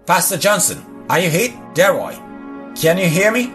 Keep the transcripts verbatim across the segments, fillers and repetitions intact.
Pastor Johnson, are you hit? Deroy, can you hear me?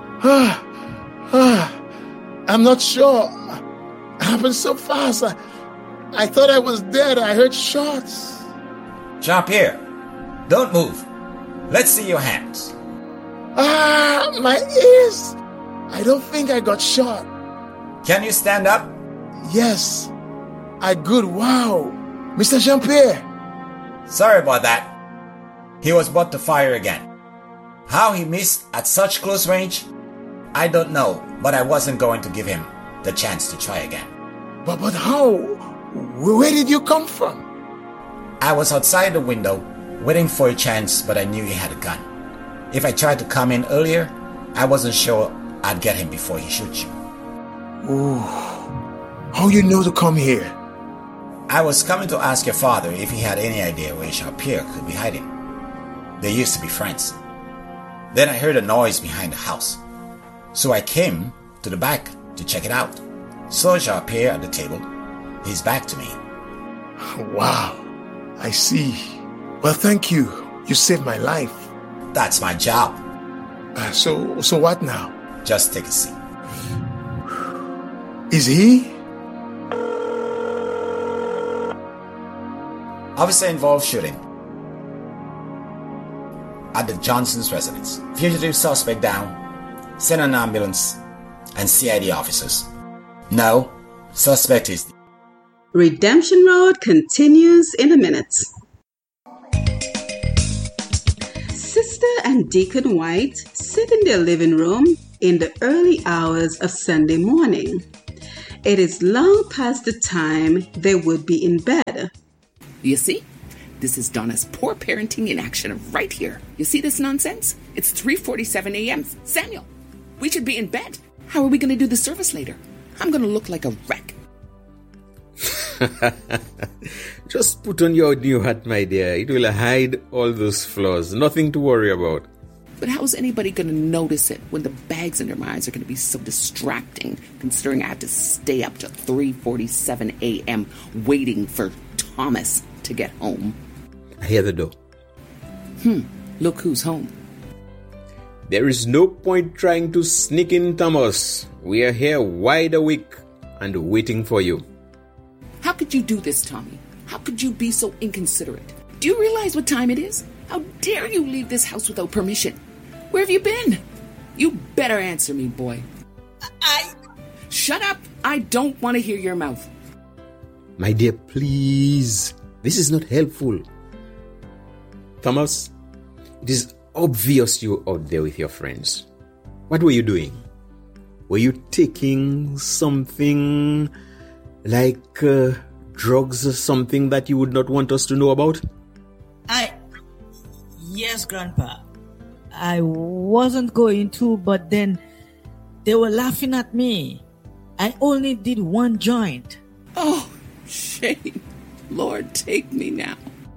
I'm not sure. It happened so fast. I, I thought I was dead. I heard shots. Jean-Pierre, don't move. Let's see your hands. Ah, my ears. I don't think I got shot. Can you stand up? Yes. I good. Wow. Mister Jean-Pierre. Sorry about that. He was about to fire again. How he missed at such close range, I don't know, but I wasn't going to give him the chance to try again. But, but how? Where did you come from? I was outside the window, waiting for a chance, but I knew he had a gun. If I tried to come in earlier, I wasn't sure I'd get him before he shoots you. Ooh. How you know to come here? I was coming to ask your father if he had any idea where Jean-Pierre could be hiding. They used to be friends. Then I heard a noise behind the house. So I came to the back to check it out. Saw Jean-Pierre at the table. He's back to me. Wow. I see. Well, thank you. You saved my life. That's my job. Uh, so, so what now? Just take a seat. Is he? Officer involved shooting at the Johnson's residence. Fugitive suspect down. Send an ambulance and C I D officers. No, suspect is... Redemption Road continues in a minute. Sister and Deacon White sit in their living room in the early hours of Sunday morning. It is long past the time they would be in bed. You see? This is Donna's poor parenting in action right here. You see this nonsense? It's three forty-seven a.m. Samuel, we should be in bed. How are we going to do the service later? I'm going to look like a wreck. Just put on your new hat, my dear. It will hide all those flaws. Nothing to worry about. But how's anybody going to notice it when the bags under my eyes are going to be so distracting, considering I have to stay up to three forty-seven a.m. waiting for Thomas to get home? I hear the door. Hmm, look who's home. There is no point trying to sneak in, Thomas. We are here wide awake and waiting for you. How could you do this, Tommy? How could you be so inconsiderate? Do you realize what time it is? How dare you leave this house without permission? Where have you been? You better answer me, boy. I... Shut up! I don't want to hear your mouth. My dear, please. This is not helpful. Thomas, it is obvious you were out there with your friends. What were you doing? Were you taking something like uh, drugs or something that you would not want us to know about? I... Yes, Grandpa. I wasn't going to, but then they were laughing at me. I only did one joint. Oh, shame. Lord, take me now.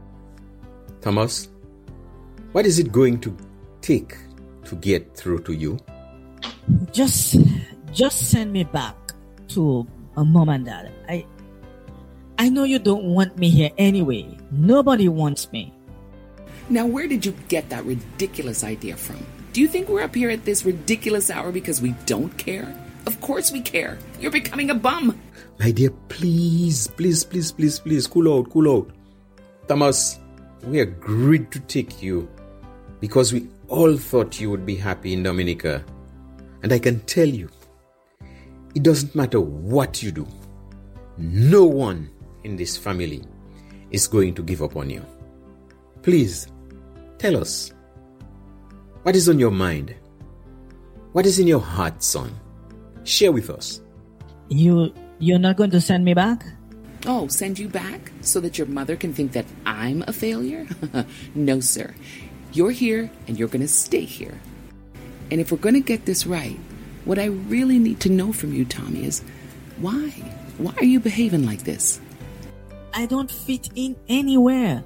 Thomas, what is it going to take to get through to you? Just, just send me back to uh, Mom and Dad. I, I know you don't want me here anyway. Nobody wants me. Now, where did you get that ridiculous idea from? Do you think we're up here at this ridiculous hour because we don't care? Of course we care. You're becoming a bum. My dear, please, please, please, please, please, cool out, cool out. Thomas, we agreed to take you because we all thought you would be happy in Dominica. And I can tell you, it doesn't matter what you do. No one in this family is going to give up on you. Please, tell us, what is on your mind? What is in your heart, son? Share with us. You, you're not going to send me back? Oh, send you back so that your mother can think that I'm a failure? No, sir. You're here and you're going to stay here. And if we're going to get this right, what I really need to know from you, Tommy, is why? Why are you behaving like this? I don't fit in anywhere.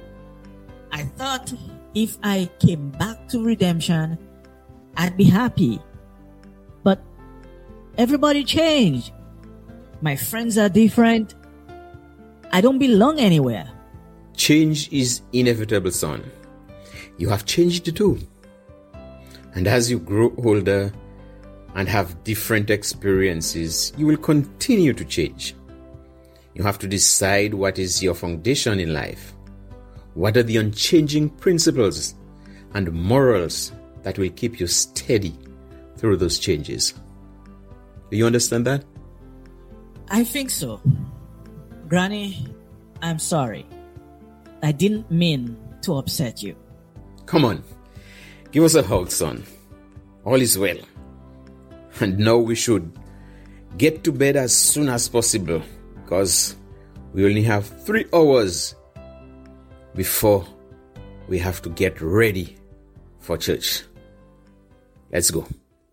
I thought if I came back to Redemption, I'd be happy. But everybody changed. My friends are different. I don't belong anywhere. Change is inevitable, son. you have changed too. And as you grow older and have different experiences, you will continue to change. You have to decide what is your foundation in life. What are the unchanging principles and morals that will keep you steady through those changes? Do you understand that? I think so. Granny, I'm sorry. I didn't mean to upset you. Come on, give us a hug, son. All is well. And now we should get to bed as soon as possible, because we only have three hours before we have to get ready for church. Let's go.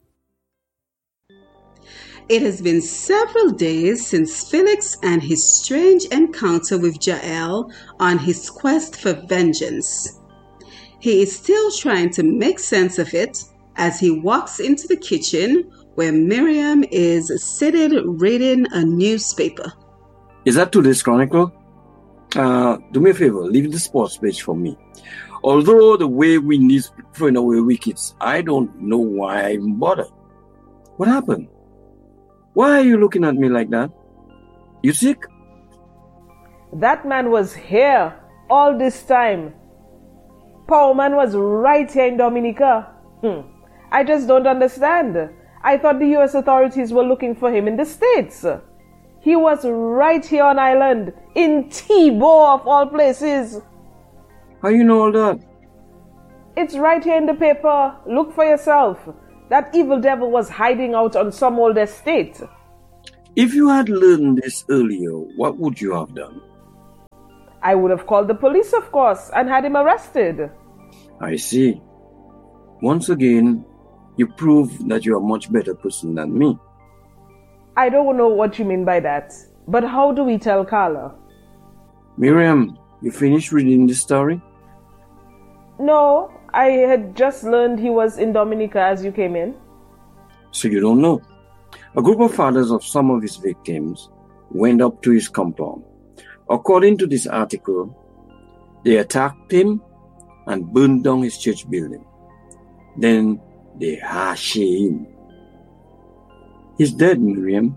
It has been several days since Felix and his strange encounter with Jael on his quest for vengeance. He is still trying to make sense of it as he walks into the kitchen where Miriam is seated reading a newspaper. Is that today's Chronicle? Uh, do me a favor, leave the sports page for me. Although the way we need throwing away wickets, I don't know why I even bother. What happened? Why are you looking at me like that? You sick? That man was here all this time. Power man was right here in Dominica. Hmm. I just don't understand. I thought the U S authorities were looking for him in the States. He was right here on island, in Tebow of all places. How you know all that? It's right here in the paper. Look for yourself. That evil devil was hiding out on some old estate. If you had learned this earlier, what would you have done? I would have called the police, of course, and had him arrested. I see. Once again, you prove that you're a much better person than me. I don't know what you mean by that. But how do we tell Carla? Miriam, you finished reading the story? No, I had just learned he was in Dominica as you came in. So you don't know? A group of fathers of some of his victims went up to his compound. According to this article, they attacked him and burned down his church building. Then they hashed him. He's dead, Miriam.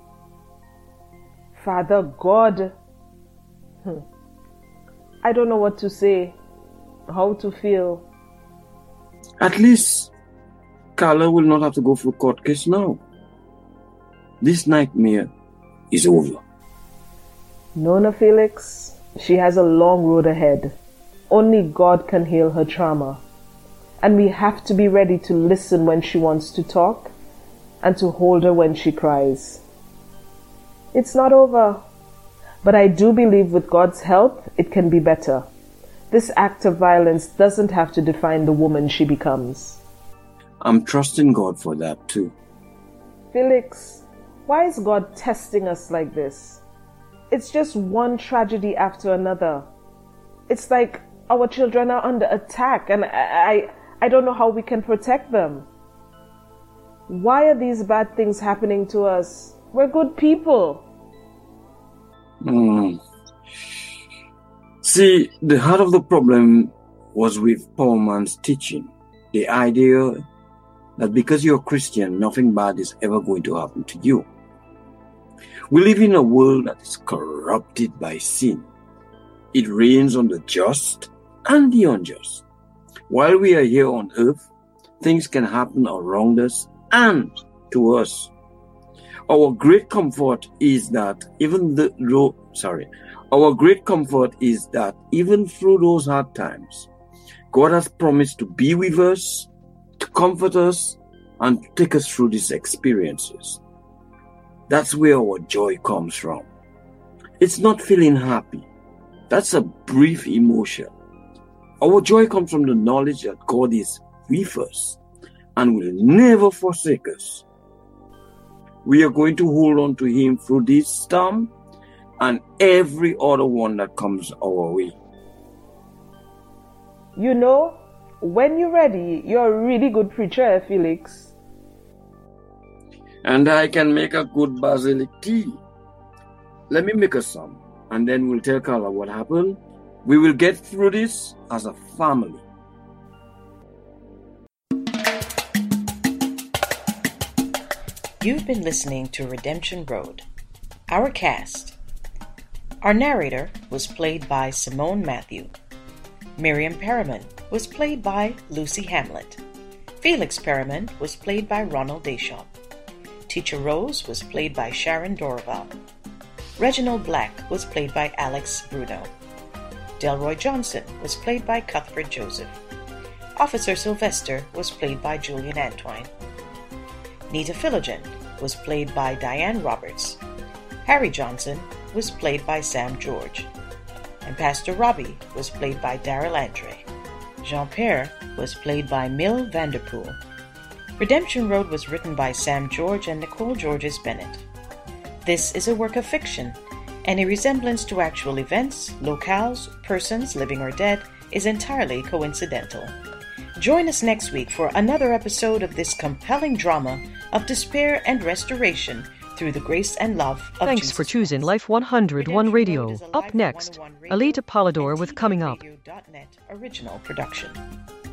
Father God. Hmm. I don't know what to say, how to feel. At least Carla will not have to go through court case now. This nightmare is over. Nona Felix, she has a long road ahead. Only God can heal her trauma. And we have to be ready to listen when she wants to talk and to hold her when she cries. It's not over. But I do believe with God's help, it can be better. This act of violence doesn't have to define the woman she becomes. I'm trusting God for that too. Felix, why is God testing us like this? It's just one tragedy after another. It's like our children are under attack and I, I, I don't know how we can protect them. Why are these bad things happening to us? We're good people. Mm. See, the heart of the problem was with Power Man's teaching. The idea that because you're a Christian, nothing bad is ever going to happen to you. We live in a world that is corrupted by sin. It rains on the just and the unjust. While we are here on earth, things can happen around us and to us. Our great comfort is that even the though, sorry, our great comfort is that even through those hard times, God has promised to be with us, to comfort us, and to take us through these experiences. That's where our joy comes from. It's not feeling happy. That's a brief emotion. Our joy comes from the knowledge that God is with us and will never forsake us. We are going to hold on to Him through this storm and every other one that comes our way. You know, when you're ready, you're a really good preacher, Felix. And I can make a good basilic tea. Let me make us some, and then we'll tell Carla what happened. We will get through this as a family. You've been listening to Redemption Road. Our cast. Our narrator was played by Simone Matthew. Miriam Perriman was played by Lucy Hamlet. Felix Perriman was played by Ronald Deschamps. Teacher Rose was played by Sharon Dorival. Reginald Black was played by Alex Bruno. Delroy Johnson was played by Cuthbert Joseph. Officer Sylvester was played by Julian Antwine. Nita Philogent was played by Diane Roberts. Harry Johnson was played by Sam George. And Pastor Robbie was played by Daryl Andre. Jean-Pierre was played by Mill Vanderpool. Redemption Road was written by Sam George and Nicole Georges Bennett. This is a work of fiction. Any resemblance to actual events, locales, persons, living or dead, is entirely coincidental. Join us next week for another episode of this compelling drama of despair and restoration through the grace and love of Thanks Jesus for choosing Christ. Life one oh one Radio. Redemption Road is a Up Life next, one oh one Radio Alita Polidor and with Coming Up. T V radio dot net original production.